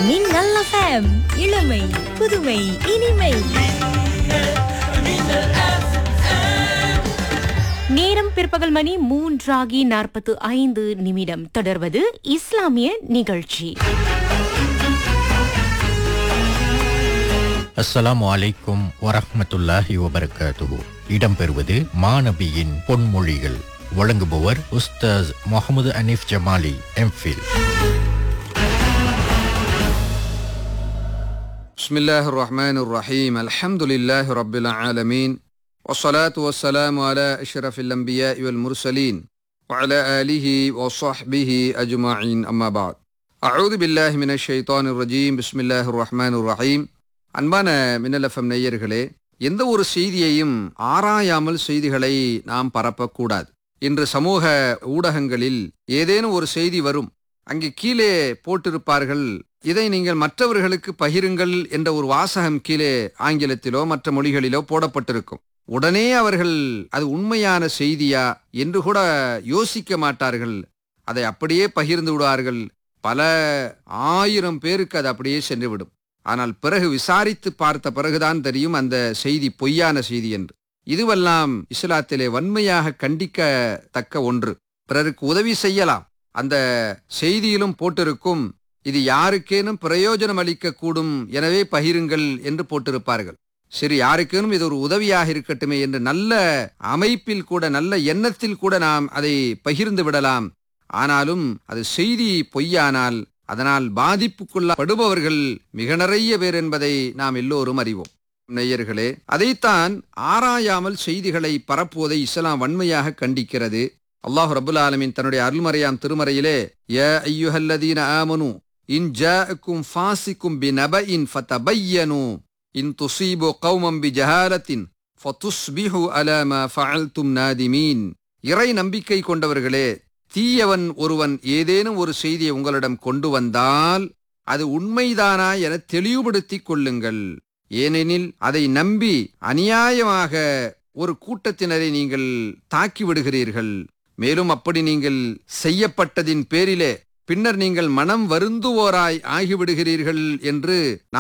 மின்னல் FM இளமை புதுமை இனிமை. நேரம் பிற்பகல் மணி 3:45 தொடர்வது இஸ்லாமிய நிகழ்ச்சி. அஸ்ஸலாமு அலைக்கும் வரஹ்மத்துல்லாஹி வபரகாத்துஹு. இடம்பெறுவது மாநபியின் பொன்மொழிகள். வழங்குபவர் உஸ்தாஸ் முகமது அனீஃப் ஜமாலி, எம்ஃபில். பிஸ்மில்லாஹிர் ரஹ்மானிர் ரஹீம். அல்ஹம்துலில்லாஹி ரப்பில் ஆலமீன். வஸ்ஸலாத்து வஸ்ஸலாமு அலா அஷ்ரஃபில் அன்பியாஇ வல் முர்சலீன் வ அலா ஆலிஹி வ ஸஹ்பிஹி அஜ்மஈன். அம்மா பஅத். அஊது பில்லாஹி மினஷ் ஷைத்தானிர் ரஜீம். பிஸ்மில்லாஹிர் ரஹ்மானிர் ரஹீம். அன்பான மின்னல் எஃப்எம் நேயர்களே, எந்த ஒரு செய்தியையும் ஆராயாமல் செய்திகளை நாம் பரப்பக்கூடாது. இன்று சமூக ஊடகங்களில் ஏதேனும் ஒரு செய்தி வரும், அங்கே கீழே போட்டிருப்பார்கள், இதை நீங்கள் மற்றவர்களுக்கு பகிருங்கள் என்ற ஒரு வாசகம் கீழே ஆங்கிலத்திலோ மற்ற மொழிகளிலோ போடப்பட்டிருக்கும். உடனே அவர்கள் அது உண்மையான செய்தியா என்று கூட யோசிக்க மாட்டார்கள். அதை அப்படியே பகிர்ந்து விடுவார்கள். பல ஆயிரம் பேருக்கு அது அப்படியே சென்றுவிடும். ஆனால் பிறகு விசாரித்து பார்த்த பிறகுதான் தெரியும் அந்த செய்தி பொய்யான செய்தி என்று. இதுவெல்லாம் இஸ்லாத்திலே வன்மையாக கண்டிக்கத்தக்க ஒன்று. பிறருக்கு உதவி செய்யலாம், அந்த செய்தியிலும் போட்டிருக்கும், இது யாருக்கேனும் பிரயோஜனம் அளிக்க கூடும், எனவே பகிருங்கள் என்று போட்டிருப்பார்கள். சரி, யாருக்கேனும் இது ஒரு உதவியாக இருக்கட்டுமே என்று நல்ல அமைப்பில் கூட, நல்ல எண்ணத்தில் கூட நாம் அதை பகிர்ந்து விடலாம். ஆனாலும் அது செய்தி பொய்யானால் அதனால் பாதிப்புக்குள்ளப்படுபவர்கள் மிக நிறைய பேர் என்பதை நாம் எல்லோரும் அறிவோம். நேயர்களே, அதைத்தான் ஆராயாமல் செய்திகளை பரப்புவதை இஸ்லாம் வன்மையாக கண்டிக்கிறது. அல்லாஹ் ரப்புல் ஆலமீன் தன்னுடைய அருள்மறையாம் திருமறையிலே, யா அய்யுஹல்லதீன ஆமனு இன் ஜாஅக்கும் ஃபாஸிக்கும் பினபஇன் ஃபதபய்யனு இன் துஸீபு கௌமம் பிஜஹாலத்தின் ஃபதுஸ்பிஹு அலா மா ஃபஅல்தும் நாதிமீன். இறை நம்பிக்கை கொண்டவர்களே, தீயவன் ஒருவன் ஏதேனும் ஒரு செய்தியை உங்களிடம் கொண்டு வந்தால் அது உண்மைதானா என தெளிவுபடுத்திக் கொள்ளுங்கள். ஏனெனில் அதை நம்பி அநியாயமாக ஒரு கூட்டத்தினரை நீங்கள் தாக்கி விடுகிறீர்கள். மேலும் அப்படி நீங்கள் செய்யப்பட்டதின் பேரிலே பின்னர் நீங்கள் மனம் வருந்துவோராய் ஆகிவிடுகிறீர்கள் என்று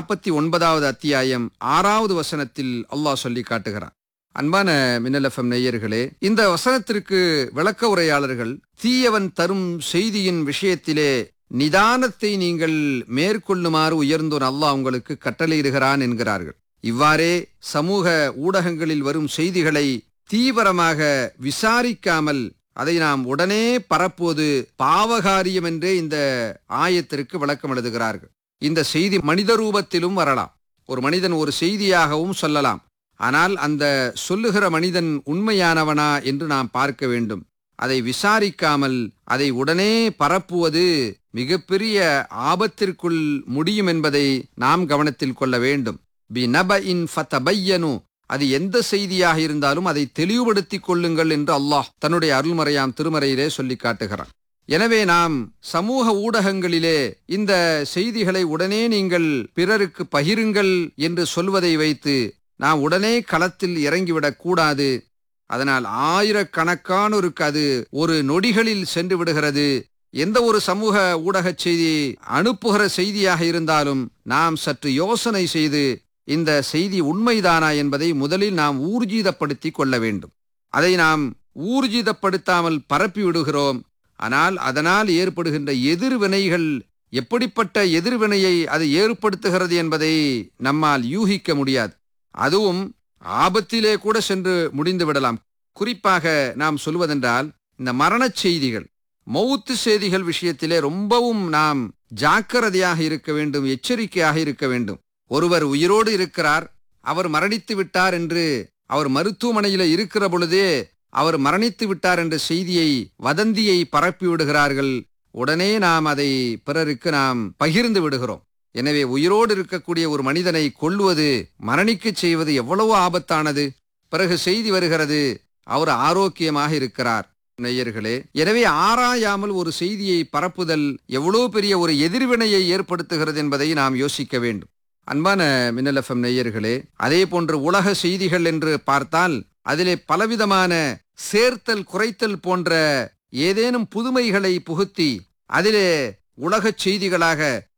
49வது அத்தியாயம் 6வது வசனத்தில் அல்லாஹ் சொல்லி காட்டுகிறான். அன்பான மின்னல் எஃப்எம் நேயர்களே, இந்த வசனத்திற்கு விளக்க உரையாளர்கள் தீயவன் தரும் செய்தியின் விஷயத்திலே நிதானத்தை நீங்கள் மேற்கொள்ளுமாறு உயர்ந்தோர் அல்லாஹ் உங்களுக்கு கட்டளையிடுகிறான் என்கிறார்கள். இவ்வாறே சமூக ஊடகங்களில் வரும் செய்திகளை தீவிரமாக விசாரிக்காமல் அதை நாம் உடனே பரப்புவது பாவகாரியம் என்றே இந்த ஆயத்திற்கு விளக்கம் எழுதுகிறார்கள். இந்த செய்தி மனித ரூபத்திலும் வரலாம். ஒரு மனிதன் ஒரு செய்தியாகவும் சொல்லலாம். ஆனால் அந்த சொல்லுகிற மனிதன் உண்மையானவனா என்று நாம் பார்க்க வேண்டும். அதை விசாரிக்காமல் அதை உடனே பரப்புவது மிகப்பெரிய ஆபத்திற்குள் முடியும் என்பதை நாம் கவனத்தில் கொள்ள வேண்டும். பினபஇன் ஃபதபய்யனு, அது எந்த செய்தியாக இருந்தாலும் அதை தெளிவுபடுத்திக் கொள்ளுங்கள் என்று அல்லாஹ் தன்னுடைய அருள்மறையாம் திருமறையிலே சொல்லி காட்டுகிறான். எனவே நாம் சமூக ஊடகங்களிலே இந்த செய்திகளை உடனே நீங்கள் பிறருக்கு பகிருங்கள் என்று சொல்வதை வைத்து நாம் உடனே களத்தில் இறங்கிவிடக் கூடாது. அதனால் ஆயிரக்கணக்கானோருக்கு அது ஒரு நொடிகளில் சென்று விடுகிறது. எந்த ஒரு சமூக ஊடக செய்தி அனுப்புகிற செய்தியாக இருந்தாலும் நாம் சற்று யோசனை செய்து இந்த செய்தி உண்மைதானா என்பதை முதலில் நாம் ஊர்ஜிதப்படுத்தி கொள்ள வேண்டும். அதை நாம் ஊர்ஜிதப்படுத்தாமல் பரப்பி விடுகிறோம். ஆனால் அதனால் ஏற்படுகின்ற எதிர்வினைகள், எப்படிப்பட்ட எதிர்வினையை அது ஏற்படுத்துகிறது என்பதை நம்மால் யூகிக்க முடியாது. அதுவும் ஆபத்திலே கூட சென்று முடிந்து விடலாம். குறிப்பாக நாம் சொல்வதென்றால், இந்த மரணச் செய்திகள், மௌத்து செய்திகள் விஷயத்திலே ரொம்பவும் நாம் ஜாக்கிரதையாக இருக்க வேண்டும், எச்சரிக்கையாக இருக்க வேண்டும். ஒருவர் உயிரோடு இருக்கிறார், அவர் மரணித்து விட்டார் என்று அவர் மருத்துவமனையில் இருக்கிற பொழுதே அவர் மரணித்து விட்டார் என்ற செய்தியை, வதந்தியை பரப்பி விடுகிறார்கள். உடனே நாம் அதை பிறருக்கு நாம் பகிர்ந்து விடுகிறோம். எனவே உயிரோடு இருக்கக்கூடிய ஒரு மனிதனை கொல்வது, மரணிக்கச் செய்வது எவ்வளவு ஆபத்தானது. பிறகு செய்தி வருகிறது, அவர் ஆரோக்கியமாக இருக்கிறார். நேயர்களே, எனவே ஆராயாமல் ஒரு செய்தியை பரப்புதல் எவ்வளவு பெரிய ஒரு எதிர்வினையை ஏற்படுத்துகிறது என்பதை நாம் யோசிக்க வேண்டும். அன்பான மின்னல் எஃப்எம் நேயர்களே, அதே போன்று உலக செய்திகள் என்று பார்த்தால் அதிலே பலவிதமான சேர்த்தல் குறைத்தல் போன்ற ஏதேனும் புதுமைகளை புகுத்தி அதிலே உலகச் செய்திகளாக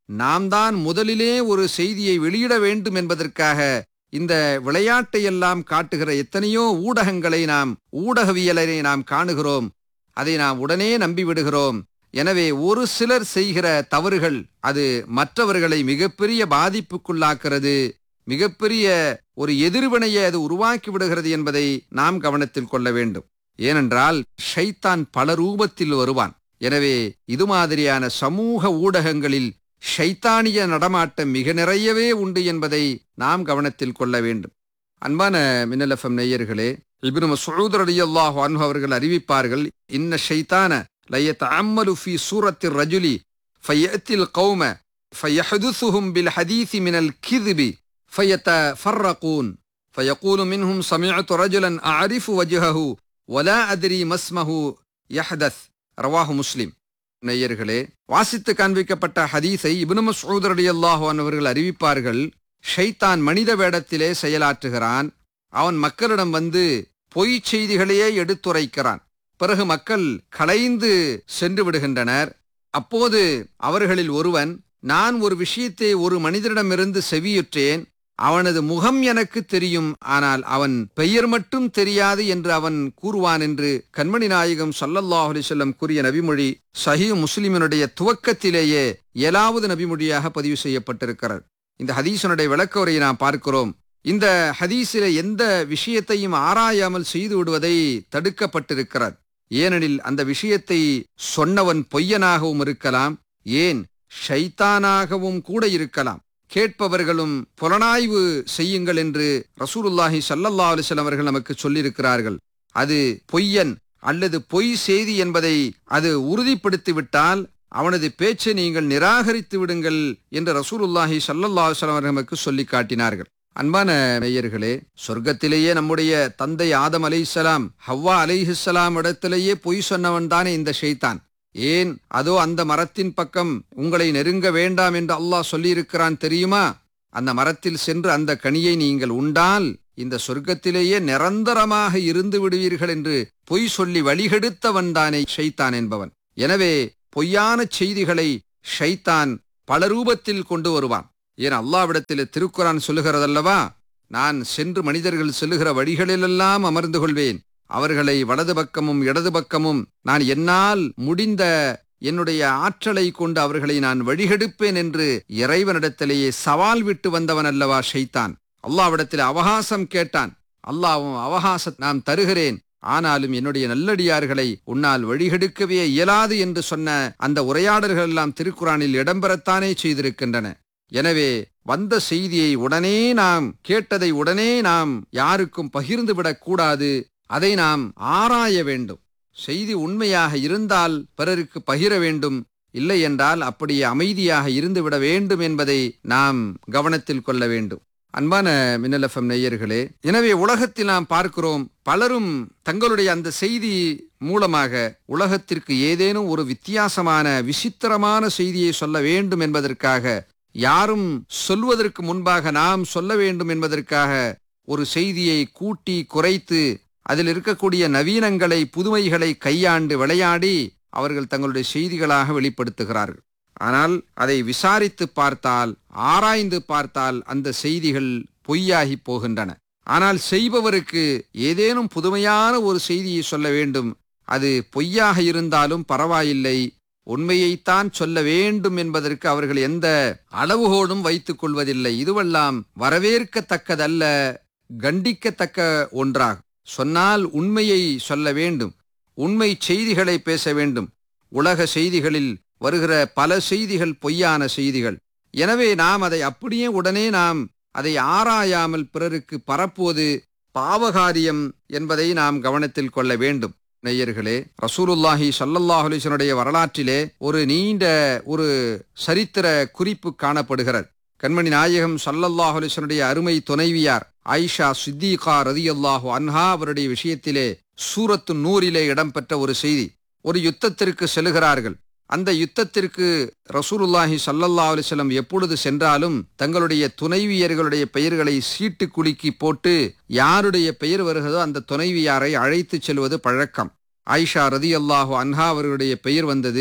நாம் தான் முதலிலே ஒரு செய்தியை வெளியிட வேண்டும் என்பதற்காக இந்த விளையாட்டை எல்லாம் காட்டுகிற எத்தனையோ ஊடகங்களை ஊடகவியலை நாம் காணுகிறோம். அதை நாம் உடனே நம்பிவிடுகிறோம். எனவே ஒரு சிலர் செய்கிற தவறுகள் அது மற்றவர்களை மிகப்பெரிய பாதிப்புக்குள்ளாக்குறது, மிகப்பெரிய ஒரு எதிர்வினையை அது உருவாக்கி விடுகிறது என்பதை நாம் கவனத்தில் கொள்ள வேண்டும். ஏனென்றால் ஷைத்தான் பல ரூபத்தில் வருவான். எனவே இது மாதிரியான சமூக ஊடகங்களில் ஷைத்தானிய நடமாட்டம் மிக நிறையவே உண்டு என்பதை நாம் கவனத்தில் கொள்ள வேண்டும். அன்பான மின்னல் எஃப்எம் நேயர்களே, இப்னு மஸ்ஊத் ரலியல்லாஹு அன்ஹு அவர்கள் அறிவிப்பார்கள், இன்ன ஷைத்தான லயதஅம்மலு ஃபீ சூரத்திர் ரஜுலி ஃபயத்தில் கௌம ஃபயஹதுசுஹும் பில் ஹதீஸி மினல் கிذபி ஃபயதஃபர்ரகூன் ஃபயகூலு மின்ஹும் சமிஅது ரஜுலன் அஅரிஃபு வஜ்ஹஹு வலா அத்ரி மஸ்மஹு யஹ்தஸ். ரவாஹு முஸ்லிம். நேயர்களே, வாசித்து காண்பிக்கப்பட்ட ஹதீஸை இப்னு மஸ்ஊத் ரலியல்லாஹு அன்ஹு அவர்கள் அறிவிப்பார்கள், ஷைத்தான் மனித வேடத்திலே செயலாற்றுகிறான். அவன் மக்களிடம் வந்து பொய் செய்திகளையே எடுத்துரைக்கிறான். பிறகு மக்கள் கலைந்து சென்று விடுகின்றனர். அப்போது அவர்களில் ஒருவன், நான் ஒரு விஷயத்தை ஒரு மனிதனிடமிருந்து செவியுற்றேன், அவனது முகம் எனக்கு தெரியும், ஆனால் அவன் பெயர் மட்டும் தெரியாது என்று அவன் கூறுவான் என்று கண்மணி நாயகம் ஸல்லல்லாஹு அலைஹி வஸல்லம் கூறிய நபிமொழி சஹீஹ் முஸ்லிமினுடைய துவக்கத்திலேயே 7வது நபிமொழியாக பதிவு செய்யப்பட்டிருக்கிறது. இந்த ஹதீஸனுடைய விளக்க உரையை நாம் பார்க்கிறோம். இந்த ஹதீஸிலே எந்த விஷயத்தையும் ஆராயாமல் செய்து விடுவதை தடுக்கப்பட்டிருக்கிறது. ஏனெனில் அந்த விஷயத்தை சொன்னவன் பொய்யனாகவும் இருக்கலாம், ஏன் ஷைத்தானாகவும் கூட இருக்கலாம். கேட்பவர்களும் புலனாய்வு செய்யுங்கள் என்று ரசூலுல்லாஹி ஸல்லல்லாஹு அலைஹி வஸல்லம் அவர்கள் நமக்கு சொல்லியிருக்கிறார்கள். அது பொய்யன் அல்லது பொய் செய்தி என்பதை அது உறுதிப்படுத்திவிட்டால் அவனது பேச்சை நீங்கள் நிராகரித்து விடுங்கள் என்று ரசூலுல்லாஹி ஸல்லல்லாஹு அலைஹி வஸல்லம் அவர்கள் நமக்கு சொல்லி காட்டினார்கள். அன்பான நேயர்களே, சொர்க்கத்திலேயே நம்முடைய தந்தை ஆதம் அலைஹிஸ்ஸலாம், ஹவ்வா அலைஹிஸ்ஸலாம் இடத்திலேயே பொய் சொன்னவன் தானே இந்த ஷைத்தான். ஏன் அதோ அந்த மரத்தின் பக்கம் உங்களை நெருங்க வேண்டாம் என்று அல்லாஹ் சொல்லியிருக்கிறான் தெரியுமா? அந்த மரத்தில் சென்று அந்த கனியை நீங்கள் உண்டால் இந்த சொர்க்கத்திலேயே நிரந்தரமாக இருந்து விடுவீர்கள் என்று பொய் சொல்லி வழிகெடுத்தவன் தானே ஷைத்தான் என்பவன். எனவே பொய்யான செய்திகளை ஷைத்தான் பல ரூபத்தில் கொண்டு வருவான். ஏன் அல்லாஹ்விடத்தில் திருக்குர்ஆன் சொல்லுகிறதல்லவா, நான் சென்று மனிதர்கள் செல்லுகிற வழிகளிலெல்லாம் அமர்ந்து கொள்வேன், அவர்களை வலது பக்கமும் இடது பக்கமும் நான் என்னால் முடிந்த என்னுடைய ஆற்றலை கொண்டு அவர்களை நான் வழிகெடுப்பேன் என்று இறைவனிடத்திலேயே சவால் விட்டு வந்தவன் அல்லவா ஷைத்தான். அல்லாஹ்விடத்தில் அவகாசம் கேட்டான். அல்லாஹ்வும் அவகாசம் நான் தருகிறேன், ஆனாலும் என்னுடைய நல்லடியார்களை உன்னால் வழிகெடுக்கவே இயலாது என்று சொன்ன அந்த உரையாடல்கள் எல்லாம் திருக்குர்ஆனில் இடம்பெறத்தானே செய்திருக்கின்றன. எனவே வந்த செய்தியை உடனே நாம் கேட்டதை உடனே நாம் யாருக்கும் பகிர்ந்து விடக்கூடாது. அதை நாம் ஆராய வேண்டும். செய்தி உண்மையாக இருந்தால் பிறருக்கு பகிர வேண்டும், இல்லை என்றால் அப்படியே அமைதியாக இருந்துவிட வேண்டும் என்பதை நாம் கவனத்தில் கொள்ள வேண்டும். அன்பான மின்னல் எஃப்எம் நேயர்களே, எனவே உலகத்தில் நாம் பார்க்கிறோம், பலரும் தங்களுடைய அந்த செய்தி மூலமாக உலகத்திற்கு ஏதேனும் ஒரு வித்தியாசமான விசித்திரமான செய்தியை சொல்ல வேண்டும் என்பதற்காக, யாரும் சொல்வதற்கு முன்பாக நாம் சொல்ல வேண்டும் என்பதற்காக ஒரு செய்தியை கூட்டி குறைத்து அதில் இருக்கக்கூடிய நவீனங்களை புதுமைகளை கையாண்டு விளையாடி அவர்கள் தங்களுடைய செய்திகளாக வெளிப்படுத்துகிறார்கள். ஆனால் அதை விசாரித்து பார்த்தால், ஆராய்ந்து பார்த்தால் அந்த செய்திகள் பொய்யாகி போகின்றன. ஆனால் செய்பவருக்கு ஏதேனும் புதுமையான ஒரு செய்தியை சொல்ல வேண்டும். அது பொய்யாக இருந்தாலும் பரவாயில்லை, உண்மையைத்தான் சொல்ல வேண்டும் என்பதற்கு அவர்கள் எந்த அளவுகோடும் வைத்துக் கொள்வதில்லை. இதுவெல்லாம் வரவேற்கத்தக்கதல்ல, கண்டிக்கத்தக்க ஒன்றாகும். சொன்னால் உண்மையை சொல்ல வேண்டும், உண்மை செய்திகளை பேச வேண்டும். உலக செய்திகளில் வருகிற பல செய்திகள் பொய்யான செய்திகள். எனவே நாம் அதை அப்படியே உடனே நாம் அதை ஆராயாமல் பிறருக்கு பரப்புவது பாவகாரியம் என்பதை நாம் கவனத்தில் கொள்ள வேண்டும். நேயர்களே, ரசூலுல்லாஹி ஸல்லல்லாஹு அலைஹி வஸல்லம் வரலாற்றிலே ஒரு நீண்ட ஒரு சரித்திர குறிப்பு காணப்படுகிறது. கண்மணி நாயகம் ஸல்லல்லாஹு அலைஹி வஸல்லம் அருமை துணைவியார் ஆயிஷா சித்திகா ரலியல்லாஹு அன்ஹா அவருடைய விஷயத்திலே சூரத்து நூரிலே இடம்பெற்ற ஒரு செய்தி. ஒரு யுத்தத்திற்கு செல்கிறார்கள். அந்த யுத்தத்திற்கு ரசூலுல்லாஹி ஸல்லல்லாஹு அலைஹி வஸல்லம் எப்பொழுது சென்றாலும் தங்களுடைய துணைவியர்களுடைய பெயர்களை சீட்டு குலுக்கி போட்டு யாருடைய பெயர் வருகிறதோ அந்த துணைவியாரை அழைத்து செல்வது பழக்கம். ஆயிஷா ரலியல்லாஹு அன்ஹா அவர்களுடைய பெயர் வந்தது.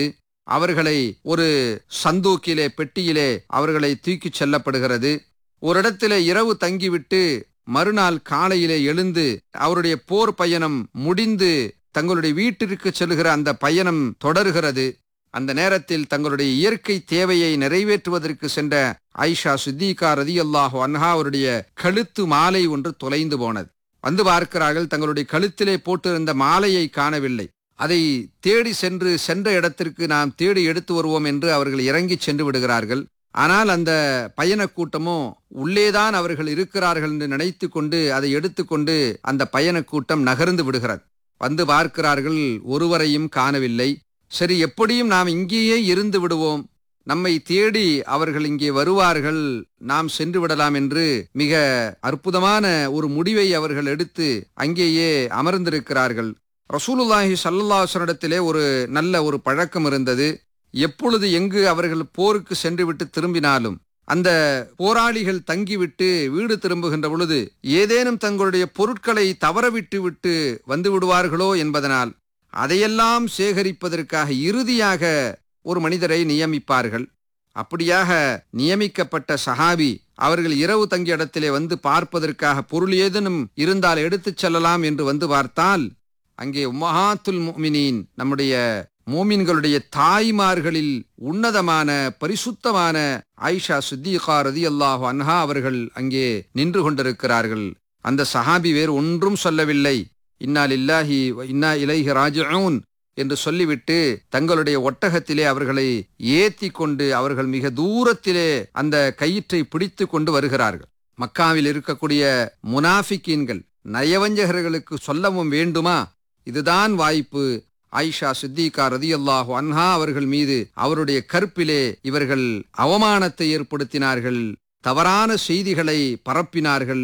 அவர்களை ஒரு சந்தூக்கிலே பெட்டியிலே அவர்களை தூக்கிச் செல்லப்படுகிறது. ஒரு இடத்திலே இரவு தங்கிவிட்டு மறுநாள் காலையிலே எழுந்து அவருடைய போர் பயணம் முடிந்து தங்களுடைய வீட்டிற்கு செல்கிற அந்த பயணம் தொடர்கிறது. அந்த நேரத்தில் தங்களுடைய இயற்கை தேவையை நிறைவேற்றுவதற்கு சென்ற ஆயிஷா சித்திகா ரலியல்லாஹு அன்ஹா அவருடைய கழுத்து மாலை ஒன்று தொலைந்து போனது. வந்து பார்க்கிறார்கள், தங்களுடைய கழுத்திலே போட்டிருந்த மாலையை காணவில்லை. அதை தேடி சென்ற இடத்திற்கு நாம் தேடி எடுத்து வருவோம் என்று அவர்கள் இறங்கி சென்று விடுகிறார்கள். ஆனால் அந்த பயண கூட்டமோ உள்ளேதான் அவர்கள் இருக்கிறார்கள் என்று நினைத்து கொண்டு அதை எடுத்துக்கொண்டு அந்த பயண கூட்டம் நகர்ந்து விடுகிறது. வந்து பார்க்கிறார்கள், ஒருவரையும் காணவில்லை. சரி, எப்படியும் நாம் இங்கேயே இருந்து விடுவோம், நம்மை தேடி அவர்கள் இங்கே வருவார்கள், நாம் சென்று விடலாம் என்று மிக அற்புதமான ஒரு முடிவை அவர்கள் எடுத்து அங்கேயே அமர்ந்திருக்கிறார்கள். ரசூலுல்லாஹி ஸல்லல்லாஹு அலைஹி வஸல்லம் ஒரு நல்ல ஒரு பழக்கம் இருந்தது. எப்பொழுது எங்கு அவர்கள் போருக்கு சென்று விட்டு திரும்பினாலும் அந்த போராளிகள் தங்கிவிட்டு வீடு திரும்புகின்ற பொழுது ஏதேனும் தங்களுடைய பொருட்களை தவறவிட்டு விட்டு வந்து விடுவார்களோ என்பதனால் அதையெல்லாம் சேகரிப்பதற்காக இறுதியாக ஒரு மனிதரை நியமிப்பார்கள். அப்படியாக நியமிக்கப்பட்ட சஹாபி அவர்கள் இரவு தங்கிய இடத்திலே வந்து பார்ப்பதற்காக பொருள் ஏதேனும் இருந்தால் எடுத்துச் செல்லலாம் என்று வந்து பார்த்தால் அங்கே உம்மஹாத்துல் முஃமினீன், நம்முடைய மோமின்களுடைய தாய்மார்களில் உன்னதமான பரிசுத்தமான ஆயிஷா சித்திகா ரலியல்லாஹு அன்ஹா அவர்கள் அங்கே நின்று கொண்டிருக்கிறார்கள். அந்த சஹாபி வேறு ஒன்றும் சொல்லவில்லை, இன்னா லில்லாஹி வ இன்னா இலைஹி ராஜிஊன் என்று சொல்லிவிட்டு தங்களுடைய ஒட்டகத்திலே அவர்களை ஏத்தி கொண்டு அவர்கள் மிக தூரத்திலே அந்த கயிற்றை பிடித்து கொண்டு வருகிறார்கள். மக்காவில் இருக்கக்கூடிய முனாஃபிக்கீன்கள், நயவஞ்சகர்களுக்கு சொல்லவும் வேண்டுமா, இதுதான் வாய்ப்பு. ஆயிஷா சித்திகா ரலியல்லாஹு அன்ஹா அவர்கள் மீது அவருடைய கற்பிலே இவர்கள் அவமானத்தை ஏற்படுத்தினார்கள், தவறான செய்திகளை பரப்பினார்கள்,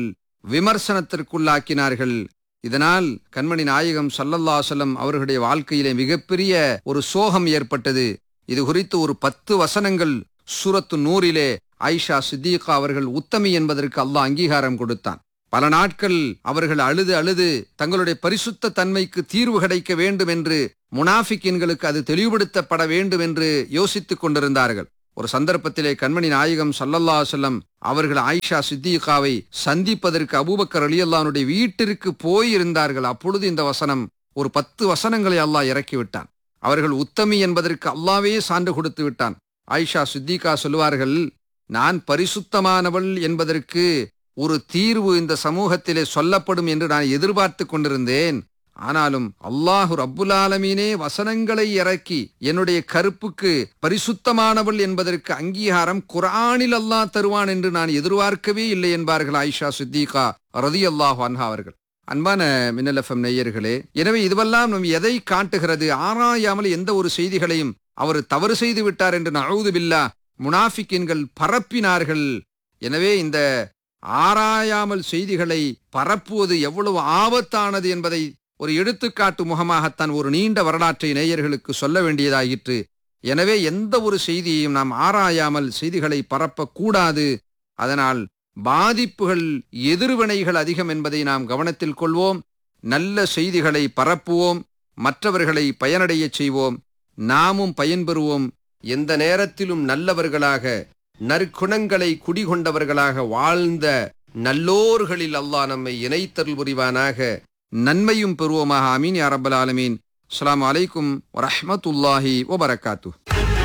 விமர்சனத்திற்குள்ளாக்கினார்கள். இதனால் கண்மணி நாயகம் ஸல்லல்லாஹு அலைஹி வஸல்லம் அவர்களுடைய வாழ்க்கையிலே மிகப்பெரிய ஒரு சோகம் ஏற்பட்டது. இது குறித்து ஒரு 10 வசனங்கள் சூரத்து நூரிலே ஆயிஷா சித்திகா அவர்கள் உத்தமி என்பதற்கு அல்லாஹ் அங்கீகாரம் கொடுத்தான். பல நாட்கள் அவர்கள் அழுது தங்களுடைய பரிசுத்த தன்மைக்கு தீர்வு கிடைக்க வேண்டும் என்று, முனாஃபிக்கீன்களுக்கு அது தெளிவுபடுத்தப்பட வேண்டும் என்று யோசித்துக் கொண்டிருந்தார்கள். ஒரு சந்தர்ப்பத்திலே கண்மணி நாயகம் ஸல்லல்லாஹு அலைஹி வஸல்லம் அவர்கள் ஆயிஷா சித்திகாவை சந்திப்பதற்கு அபூபக்கர் ரலியல்லாஹு அன்ஹுடைய வீட்டிற்கு போயிருந்தார்கள். அப்பொழுது இந்த வசனம், ஒரு 10 வசனங்களை அல்லாஹ் இறக்கிவிட்டான். அவர்கள் உத்தமி என்பதற்கு அல்லாஹ்வே சான்று கொடுத்து விட்டான். ஆயிஷா சித்திகா சொல்லுவார்கள், நான் பரிசுத்தமானவள் என்பதற்கு ஒரு தீர்வு இந்த சமூகத்திலே சொல்லப்படும் என்று நான் எதிர்பார்த்து கொண்டிருந்தேன். ஆனாலும் அல்லாஹு ரப்புல் ஆலமீனே வசனங்களை இறக்கி என்னுடைய கருப்புக்கு பரிசுத்தமானவள் என்பதற்கு அங்கீகாரம் குர்ஆனில் அல்லாஹ் தருவான் என்று நான் எதிர்பார்க்கவே இல்லை என்பார்கள் ஆயிஷா சித்திகா ரலியல்லாஹு அன்ஹா அவர்கள். அன்பான மின்னல் எஃப்எம் நேயர்களே, எனவே இதுவெல்லாம் நம் எதை காட்டுகிறது? ஆராயாமல் எந்த ஒரு செய்திகளையும் அவர் தவறு செய்து விட்டார் என்று நஊது பில்லாஹ் முனாஃபிக்கீன்கள் பரப்பினார்கள். எனவே இந்த ஆராயாமல் செய்திகளை பரப்புவது எவ்வளவு ஆபத்தானது என்பதை ஒரு எடுத்துக்காட்டு முகமாகத்தான் ஒரு நீண்ட வரலாற்றை நேயர்களுக்கு சொல்ல வேண்டியதாயிற்று. எனவே எந்த ஒரு செய்தியையும் நாம் ஆராயாமல் செய்திகளை பரப்பக்கூடாது. அதனால் பாதிப்புகள், எதிர்வினைகள் அதிகம் என்பதை நாம் கவனத்தில் கொள்வோம். நல்ல செய்திகளை பரப்புவோம், மற்றவர்களை பயனடைய செய்வோம், நாமும் பயன்பெறுவோம். எந்த நேரத்திலும் நல்லவர்களாக, நற்குணங்களை குடிகொண்டவர்களாக வாழ்ந்த நல்லோர்களில் அல்லாஹ் நம்மை இணைத்தருள் புரிவானாக. நன்மையும் பெறுவோமாக. ஆமீன் யா ரப்பல் ஆலமீன். அஸ்ஸலாமு அலைக்கும் வரஹ்மத்துல்லாஹி வபரகாத்துஹு.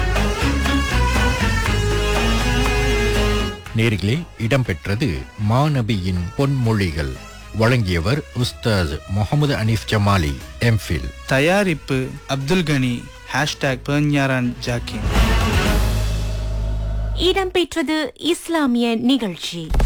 நேர்களே, இடம்பெற்றது மாநபியின் பொன்மொழிகள். வழங்கியவர் உஸ்தாஸ் முகமது அனீஃப் ஜமாலி, எம்ஃபில். தயாரிப்பு அப்துல் கனி. #பெர்ஞாரான் ஜாக்கின். இடம்பெற்றது இஸ்லாமிய நிகழ்ச்சி.